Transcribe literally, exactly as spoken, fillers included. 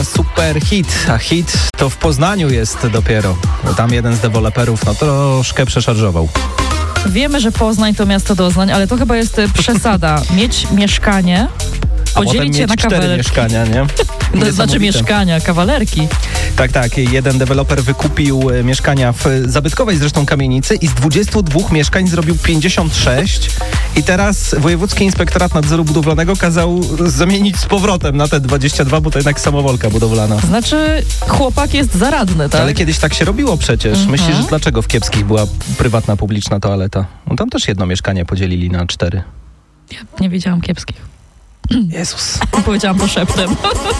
Super hit, a hit to w Poznaniu jest dopiero. Tam jeden z deweloperów no troszkę przeszarżował. Wiemy, że Poznań to miasto doznań, ale to chyba jest przesada. Mieć mieszkanie, podzielić je na kawalerki. mieszkania, nie? To znaczy mieszkania, kawalerki. Tak, tak. Jeden deweloper wykupił mieszkania w zabytkowej zresztą kamienicy i z dwudziestu dwóch mieszkań zrobił pięćdziesiąt sześć i teraz Wojewódzki Inspektorat Nadzoru Budowlanego kazał zamienić z powrotem na te dwadzieścia dwa, bo to jednak samowolka budowlana. Znaczy chłopak jest zaradny, tak? Ale kiedyś tak się robiło przecież. Mhm. Myślisz, że dlaczego w Kiepskich była prywatna, publiczna toaleta? No tam też jedno mieszkanie podzielili na cztery. Nie wiedziałam Kiepskich. Jezus. Powiedziałam to szeptem.